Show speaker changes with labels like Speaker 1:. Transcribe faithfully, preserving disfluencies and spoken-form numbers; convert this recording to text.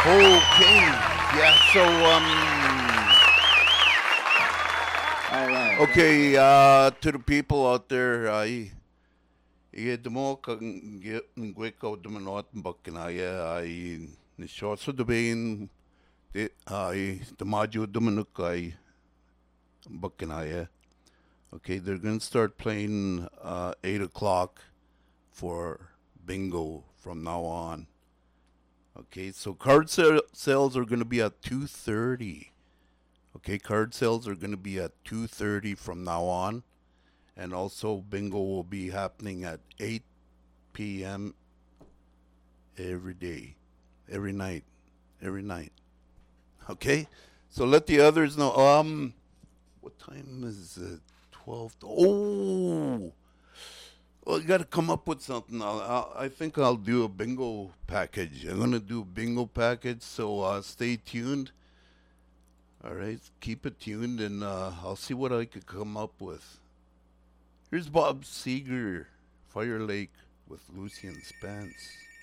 Speaker 1: Okay. Yeah. So um.
Speaker 2: All right.
Speaker 1: Okay. Uh, to the people out there, I. Ie demo kang gwe ko dumanot bakinaya ay ni short so dubain de ay damajo dumanuk ay bakinaya. Okay, they're gonna start playing uh, eight o'clock for bingo from now on. Okay, so card sa- sales are gonna be at two thirty. Okay, card sales are gonna be at two thirty from now on, and also bingo will be happening at eight p m every day, every night, every night. Okay, so let the others know. Um, what time is it? Twelve. Oh, well, you got to come up with something. I'll, I'll, I think I'll do a bingo package. I'm gonna do a bingo package, so uh, stay tuned. All right, keep it tuned, and uh, I'll see what I could come up with. Here's Bob Seger, Fire Lake with Lucian Spence.